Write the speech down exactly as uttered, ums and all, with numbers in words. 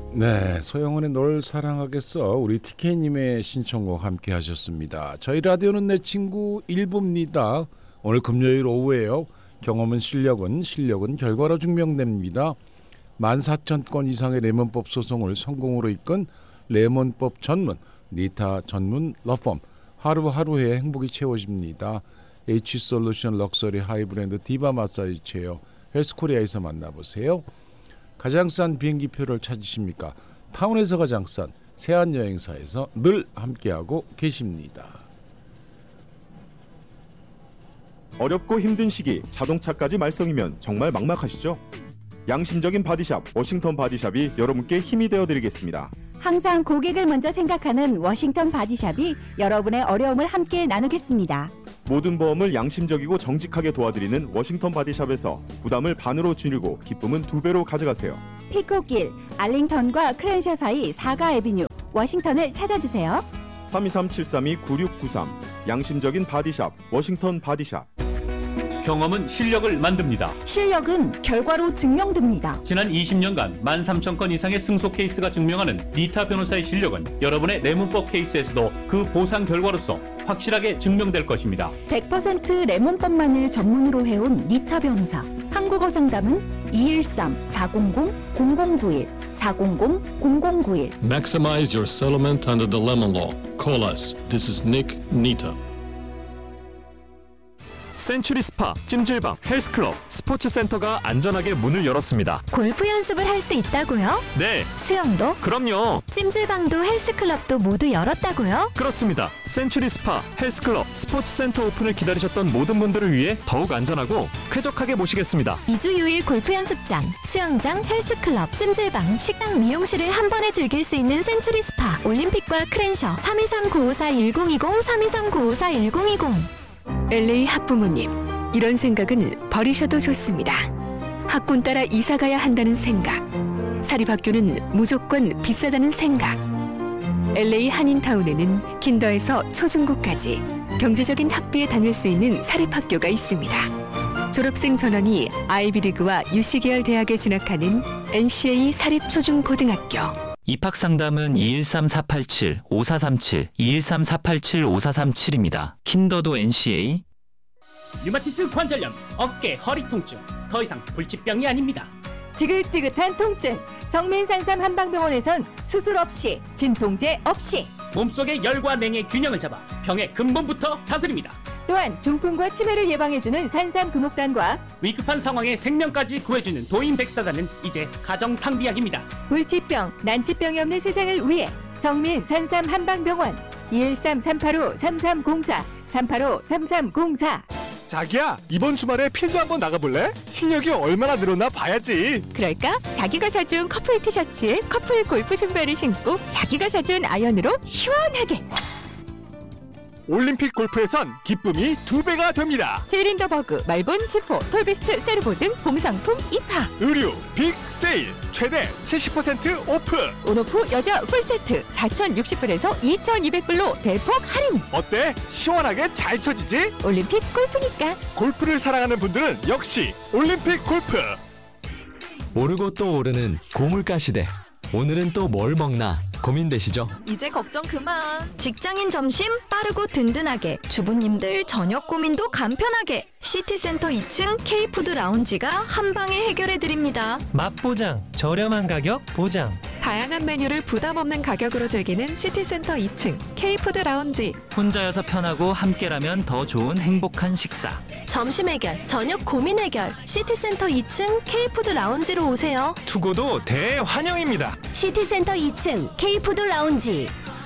네, 소영은의 널 사랑하겠어 우리 티케이님의 신청곡 함께 하셨습니다. 저희 라디오는 내 친구 일부입니다. 오늘 금요일 오후에요. 경험은 실력은 실력은 결과로 증명됩니다. 만 사천 건 이상의 레몬법 소송을 성공으로 이끈 레몬법 전문 니타 전문 러펌 하루하루의 행복이 채워집니다. H솔루션 럭셔리 하이브랜드 디바 마사지 체어 헬스코리아에서 만나보세요. 가장 싼 비행기표를 찾으십니까? 타운에서 가장 싼 세안여행사에서 늘 함께하고 계십니다. 어렵고 힘든 시기 자동차까지 말썽이면 정말 막막하시죠? 양심적인 바디샵 워싱턴 바디샵이 여러분께 힘이 되어드리겠습니다. 항상 고객을 먼저 생각하는 워싱턴 바디샵이 여러분의 어려움을 함께 나누겠습니다. 모든 보험을 양심적이고 정직하게 도와드리는 워싱턴 바디샵에서 부담을 반으로 줄이고 기쁨은 두 배로 가져가세요. 피코길, 알링턴과 크랜셔 사이 사가 애비뉴 워싱턴을 찾아주세요. 삼이삼 칠삼이 구육구삼 양심적인 바디샵 워싱턴 바디샵. 경험은 실력을 만듭니다. 실력은 결과로 증명됩니다. 지난 이십 년간 만 삼천 건 이상의 승소 케이스가 증명하는 니타 변호사의 실력은 여러분의 레몬법 케이스에서도 그 보상 결과로서 확실하게 증명될 것입니다. 백 퍼센트 레몬법만을 전문으로 해온 니타 변호사. 한국어 상담은 이일삼 사공공 공공구일 사공공 공공구일. Maximize your settlement under the lemon law. Call us. This is Nick Nita. 센츄리 스파, 찜질방, 헬스클럽, 스포츠센터가 안전하게 문을 열었습니다. 골프 연습을 할 수 있다고요? 네. 수영도? 그럼요. 찜질방도 헬스클럽도 모두 열었다고요? 그렇습니다. 센츄리 스파, 헬스클럽, 스포츠센터 오픈을 기다리셨던 모든 분들을 위해 더욱 안전하고 쾌적하게 모시겠습니다. 이 주 유 일 골프 연습장, 수영장, 헬스클럽, 찜질방, 식당, 미용실을 한 번에 즐길 수 있는 센츄리 스파, 올림픽과 크랜셔 삼이삼 구오사 일공이공 삼이삼 구오사 일공이공. 엘에이 학부모님, 이런 생각은 버리셔도 좋습니다. 학군 따라 이사가야 한다는 생각, 사립학교는 무조건 비싸다는 생각. 엘에이 한인타운에는 킨더에서 초중고까지 경제적인 학비에 다닐 수 있는 사립학교가 있습니다. 졸업생 전원이 아이비리그와 유씨 계열 대학에 진학하는 엔씨에이 사립초중고등학교. 입학상담은 이일삼 사팔칠 오사삼칠 이일삼 사팔칠 오사삼칠입니다. 킨더도 엔씨에이. 류마티스 관절염, 어깨, 허리 통증, 더 이상 불치병이 아닙니다. 지긋지긋한 통증, 성민산삼 한방병원에선 수술 없이, 진통제 없이 몸속의 열과 냉의 균형을 잡아 병의 근본부터 다스립니다. 또한 중풍과 치매를 예방해주는 산삼 금옥단과 위급한 상황에 생명까지 구해주는 도인백사단은 이제 가정상비약입니다. 불치병, 난치병이 없는 세상을 위해 성민 산삼 한방병원 이일삼 삼팔오 삼삼공사 삼팔오 삼삼공사. 자기야, 이번 주말에 필드 한번 나가볼래? 실력이 얼마나 늘었나 봐야지. 그럴까? 자기가 사준 커플 티셔츠에 커플 골프 신발을 신고 자기가 사준 아이언으로 시원하게. 올림픽 골프에선 기쁨이 두 배가 됩니다. 제린더버그, 말본, 지포, 톨비스트, 세르보 등 봄상품 입하. 의류 빅 세일 최대 칠십 퍼센트 오프. 온오프 여자 풀세트 사천육십 불에서 이천이백 불로 대폭 할인. 어때? 시원하게 잘 쳐지지? 올림픽 골프니까. 골프를 사랑하는 분들은 역시 올림픽 골프. 오르고 또 오르는 고물가 시대. 오늘은 또 뭘 먹나 고민되시죠? 이제 걱정 그만. 직장인 점심 빠르고 든든하게, 주부님들 저녁 고민도 간편하게. 시티센터 이 층 K푸드 라운지가 한방에 해결해드립니다. 맛보장, 저렴한 가격 보장. 다양한 메뉴를 부담 없는 가격으로 즐기는 시티센터 이 층 K푸드 라운지. 혼자여서 편하고 함께라면 더 좋은 행복한 식사. 점심 해결, 저녁 고민 해결. 시티센터 이 층 K푸드 라운지로 오세요. 투고도 대환영입니다. 시티센터 이 층 K푸드 라운지.